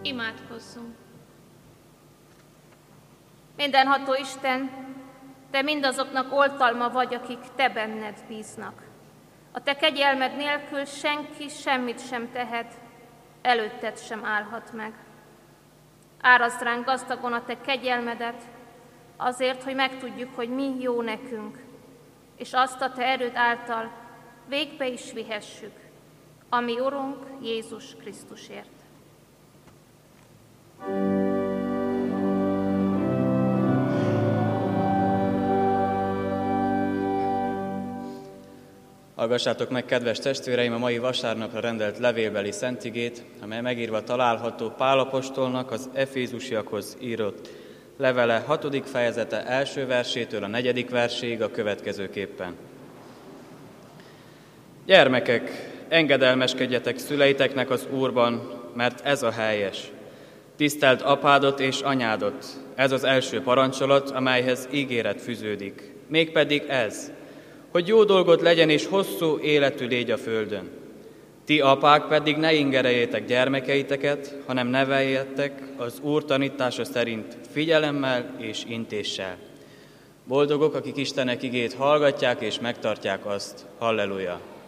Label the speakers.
Speaker 1: Imádkozzunk! Mindenható Isten, Te mindazoknak oltalma vagy, akik Te benned bíznak. A Te kegyelmed nélkül senki semmit sem tehet, előtted sem állhat meg. Árazd ránk gazdagon a Te kegyelmedet, azért, hogy megtudjuk, hogy mi jó nekünk, és azt a Te erőd által végbe is vihessük, ami Urunk Jézus Krisztusért.
Speaker 2: Hallgassátok meg, kedves testvéreim, a mai vasárnapra rendelt levélbeli szentigét, amely megírva található Pál apostolnak az Efézusiakhoz írott levele 6. fejezete első versétől a 4. verséig a következőképpen. Gyermekek, engedelmeskedjetek szüleiteknek az Úrban, mert ez a helyes. Tiszteld apádot és anyádot, ez az első parancsolat, amelyhez ígéret fűződik. Mégpedig ez, hogy jó dolgot legyen és hosszú életű légy a földön. Ti apák pedig ne ingereljetek gyermekeiteket, hanem neveljetek az Úr tanítása szerint figyelemmel és intéssel. Boldogok, akik Istenek igét hallgatják és megtartják azt. Halleluja!